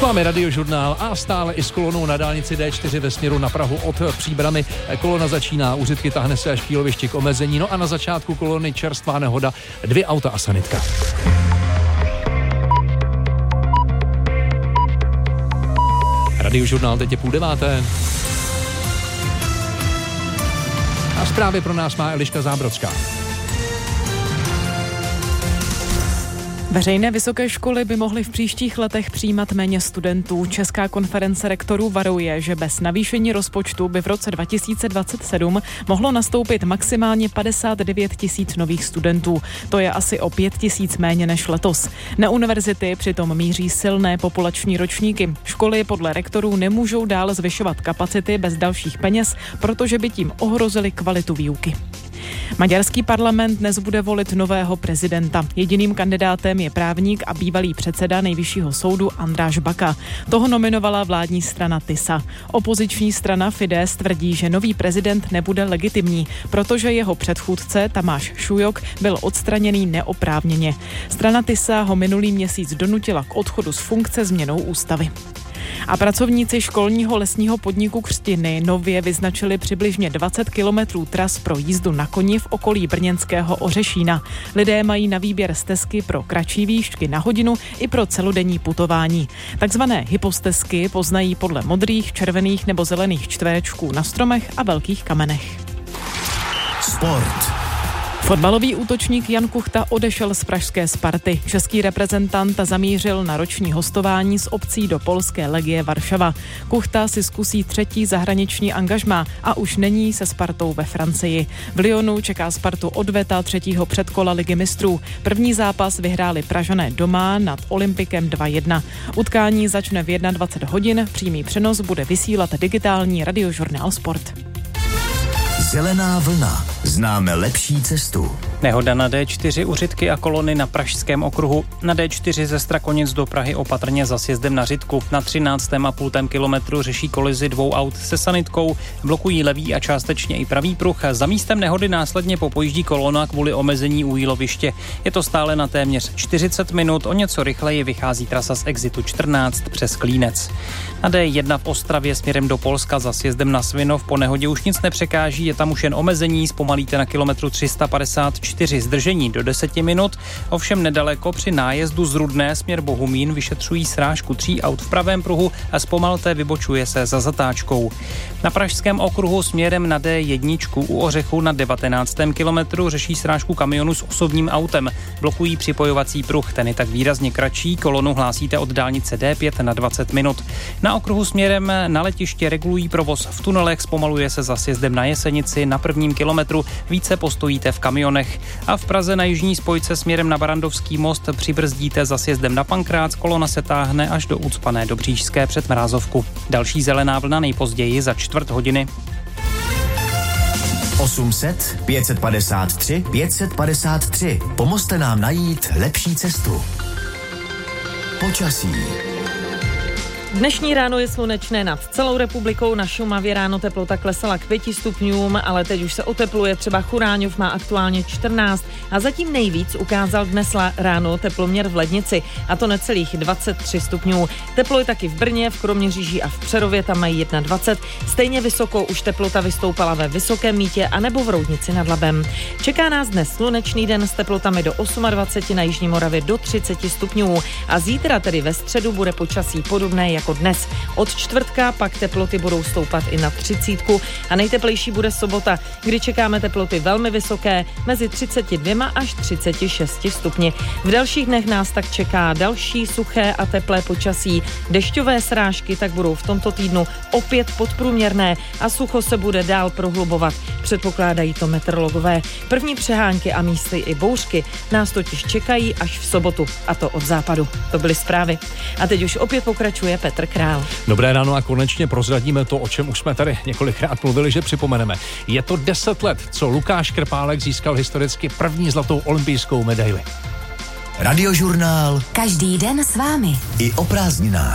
Máme Radiožurnál a stále i s kolonou na dálnici D4 ve směru na Prahu od Příbrami. Kolona začíná u Řitky, tahne se až k Jílovišti k omezení. No a na začátku kolony čerstvá nehoda, 2 auta a sanitka. Radiožurnál, teď je 8:30. A zprávy pro nás má Eliška Zábrodská. Veřejné vysoké školy by mohly v příštích letech přijímat méně studentů. Česká konference rektorů varuje, že bez navýšení rozpočtu by v roce 2027 mohlo nastoupit maximálně 59 000 nových studentů. To je asi o 5 000 méně než letos. Na univerzity přitom míří silné populační ročníky. Školy podle rektorů nemůžou dále zvyšovat kapacity bez dalších peněz, protože by tím ohrozili kvalitu výuky. Maďarský parlament dnes bude volit nového prezidenta. Jediným kandidátem je právník a bývalý předseda Nejvyššího soudu András Baka. Toho nominovala vládní strana TISA. Opoziční strana Fidesz tvrdí, že nový prezident nebude legitimní, protože jeho předchůdce Tamáš Šujok byl odstraněný neoprávněně. Strana TISA ho minulý měsíc donutila k odchodu z funkce změnou ústavy. A pracovníci školního lesního podniku Křtiny nově vyznačili přibližně 20 kilometrů tras pro jízdu na koni v okolí brněnského Ořešína. Lidé mají na výběr stezky pro kratší výšky na hodinu i pro celodenní putování. Takzvané hypostezky poznají podle modrých, červených nebo zelených čtverečků na stromech a velkých kamenech. Sport. Fotbalový útočník Jan Kuchta odešel z pražské Sparty. Český reprezentant zamířil na roční hostování s opcí do polské Legie Varšava. Kuchta si zkusí 3. zahraniční angažmá a už není se Spartou ve Francii. V Lyonu čeká Spartu odveta 3. předkola Ligy mistrů. První zápas vyhráli Pražané doma nad Olympikem 2-1. Utkání začne v 21 hodin, přímý přenos bude vysílat digitální radiožurnál Sport. Zelená vlna. Známe lepší cestu. Nehoda na D4 u Řitky a kolony na Pražském okruhu. Na D4 ze Strakonic do Prahy opatrně za sjezdem na Řitku. Na 13,5 kilometru řeší kolizi 2 aut se sanitkou. Blokují levý a částečně i pravý pruh. Za místem nehody následně popojíždí kolona kvůli omezení u Jíloviště. Je to stále na téměř 40 minut. O něco rychleji vychází trasa z exitu 14 přes Klínec. Na D1 v Ostravě směrem do Polska za sjezdem na Svinov po nehodě už nic nepřekáží. Je tam už jen omezení, zpomalíte na kilometru 354, zdržení do 10 minut. Ovšem nedaleko při nájezdu z Rudné směr Bohumín vyšetřují srážku 3 aut v pravém pruhu a zpomalte vybočuje se za zatáčkou. Na Pražském okruhu směrem na D1 u Ořechu na 19. kilometru řeší srážku kamionu s osobním autem. Blokují připojovací pruh, ten je tak výrazně kratší, kolonu hlásíte od dálnice D5 na 20 minut. Na okruhu směrem na letiště regulují provoz v tunelech, zpomaluje se za sjezdem na Jesenici na 1. kilometru, více postojíte v kamionech. A v Praze na jižní spojce směrem na Barandovský most přibrzdíte za sjezdem na Pankrác, kolona se táhne až do ucpané Dobříšské před Mrázovku. Další zelená vlna nejpozději za 1/4 hodiny. 800 553 553. Pomozte nám najít lepší cestu. Počasí. Dnešní ráno je slunečné nad celou republikou, na Šumavě ráno teplota klesala k 5 stupňům, ale teď už se otepluje, třeba Churáňov má aktuálně 14 a zatím nejvíc ukázal dnes ráno teploměr v Lednici, a to necelých 23 stupňů. Teplo je taky v Brně, v Kroměříži a v Přerově, tam mají 21. Stejně vysoko už teplota vystoupala ve Vysokém Mýtě a nebo v Roudnici nad Labem. Čeká nás dnes slunečný den s teplotami do 28, na Jižní Moravě do 30 stupňů a zítra, tedy ve středu, bude počasí podobné jako dnes. Od čtvrtka pak teploty budou stoupat i na 30 a nejteplejší bude sobota, kdy čekáme teploty velmi vysoké, mezi 32 až 36 stupni. V dalších dnech nás tak čeká další suché a teplé počasí. Dešťové srážky tak budou v tomto týdnu opět podprůměrné a sucho se bude dál prohlubovat. Předpokládají to meteorologové. První přehánky a místy i bouřky nás totiž čekají až v sobotu, a to od západu. To byly zprávy. A teď už opět pokračuje Petr Král. Dobré ráno a konečně prozradíme to, o čem už jsme tady několikrát mluvili, že připomeneme. Je to 10 let, co Lukáš Krpálek získal historicky první zlatou olympijskou medaili. Radiožurnál. Každý den s vámi. I o prázdninách.